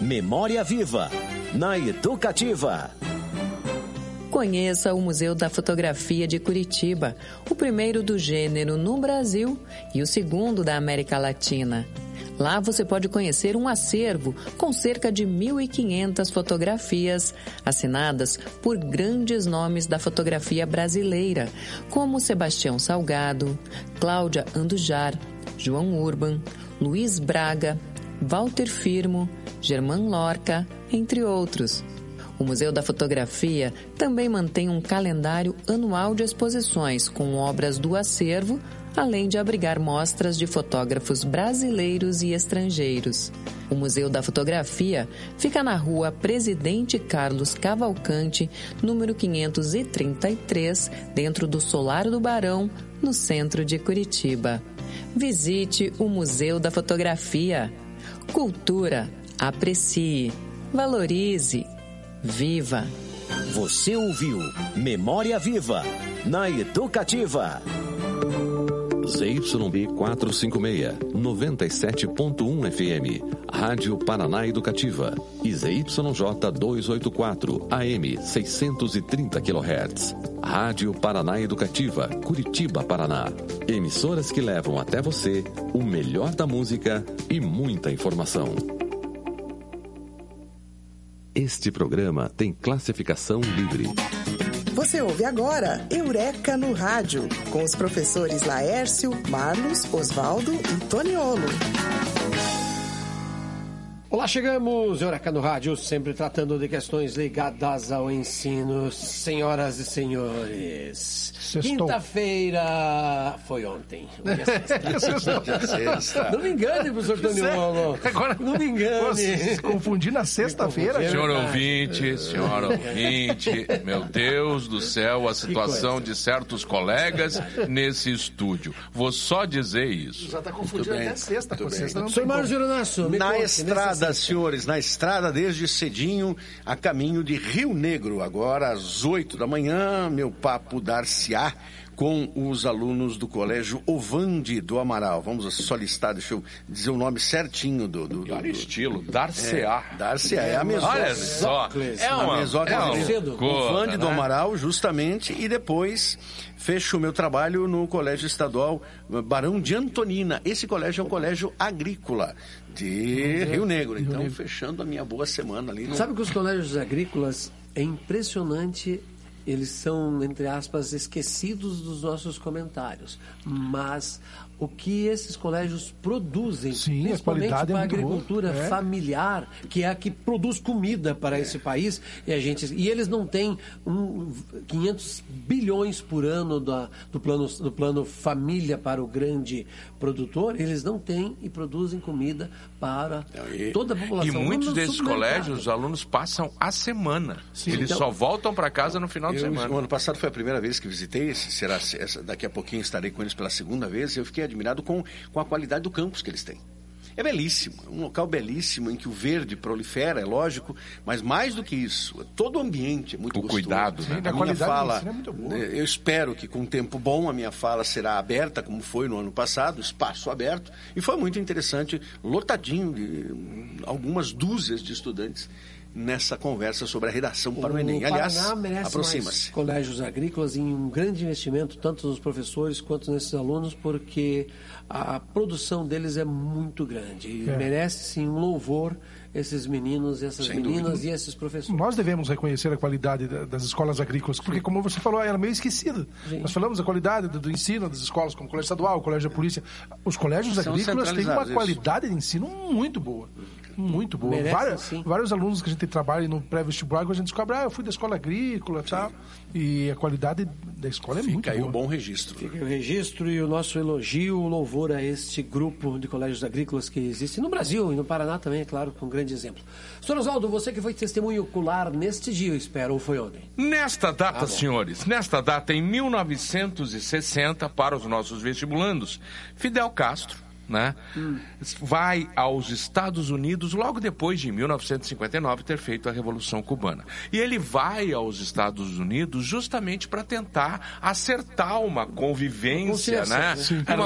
Memória Viva, na Educativa. Conheça o Museu da Fotografia de Curitiba, o primeiro do gênero no Brasil e o segundo da América Latina. Lá você pode conhecer um acervo com cerca de 1.500 fotografias assinadas por grandes nomes da fotografia brasileira, como Sebastião Salgado, Cláudia Andujar, João Urban, Luiz Braga, Walter Firmo, Germán Lorca, entre outros. O Museu da Fotografia também mantém um calendário anual de exposições com obras do acervo, além de abrigar mostras de fotógrafos brasileiros e estrangeiros. O Museu da Fotografia fica na rua Presidente Carlos Cavalcante, número 533, dentro do Solar do Barão, no centro de Curitiba. Visite o Museu da Fotografia. Cultura, aprecie, valorize, viva. Você ouviu Memória Viva, na Educativa. ZYB 456, 97.1 FM, Rádio Paraná Educativa. E ZYJ 284, AM 630 kHz, Rádio Paraná Educativa, Curitiba, Paraná. Emissoras que levam até você o melhor da música e muita informação. Este programa tem classificação livre. Você ouve agora Eureka no Rádio, com os professores Laércio, Marlos, Osvaldo e Toniolo. Olá, chegamos, Eureka no Rádio, sempre tratando de questões ligadas ao ensino. Senhoras e senhores, quinta-feira foi ontem. Sexta. Não me engane, professor Toniolo. Agora, não me engane. Se confundir na sexta-feira. Senhor ouvinte, meu Deus do céu, a situação de certos colegas nesse estúdio. Vou só dizer isso. Já está confundindo até sexta. Senhor Mário Gironasso, na estrada, senhores, na estrada desde cedinho, a caminho de Rio Negro. Agora às 8 da manhã, meu papo dar-se-á com os alunos do Colégio Ovande do Amaral. Vamos só listar, deixa eu dizer o nome certinho do estilo, dar-se-á. Dar-se-á, é a mesóclise. Olha só, é uma mesóclise. Ovande do Amaral, justamente, e depois fecho o meu trabalho no Colégio Estadual Barão de Antonina. Esse colégio é um colégio agrícola de Rio Negro. Então, fechando a minha boa semana ali. Sabe que os colégios agrícolas, é impressionante, eles são, entre aspas, esquecidos dos nossos comentários. Mas o que esses colégios produzem, principalmente para a agricultura familiar, que é a que produz comida para esse país, e eles não têm 500 bilhões por ano do plano família para o grande produtor, eles não têm e produzem comida para toda a população. E muitos desses colégios, os alunos passam a semana. Eles só voltam para casa no final de semana. O ano passado foi a primeira vez que visitei, daqui a pouquinho estarei com eles pela segunda vez, e eu fiquei admirado com a qualidade do campus que eles têm. É belíssimo, é um local belíssimo em que o verde prolifera, é lógico, mas mais do que isso, todo o ambiente é muito gostoso. Cuidado, né? A minha fala, eu espero que com um tempo bom a minha fala será aberta, como foi no ano passado, espaço aberto, e foi muito interessante, lotadinho de algumas dúzias de estudantes nessa conversa sobre a redação para o Enem. Aliás, aproxima-se. Colégios agrícolas em um grande investimento, tanto nos professores quanto nesses alunos, porque a produção deles é muito grande e merece sim um louvor esses meninos, essas meninas e esses professores. Nós devemos reconhecer a qualidade das escolas agrícolas, porque como você falou, era meio esquecida. Nós falamos da qualidade do ensino das escolas, como o Colégio Estadual, o Colégio da Polícia. Os colégios agrícolas têm uma qualidade de ensino muito boa. Muito boa. Vários alunos que a gente trabalha no pré-vestibular, a gente descobre, eu fui da escola agrícola e tal. E a qualidade da escola é muito boa. Fica aí o bom registro. Fica o registro e o nosso elogio, o louvor a este grupo de colégios agrícolas que existe no Brasil e no Paraná também, é claro, com um grande exemplo. Sr. Osvaldo, você que foi testemunho ocular neste dia, eu espero, ou foi ontem? Nesta data, senhores, nesta data, em 1960, para os nossos vestibulandos, Fidel Castro, vai aos Estados Unidos logo depois de 1959 ter feito a Revolução Cubana. E ele vai aos Estados Unidos justamente para tentar acertar uma convivência,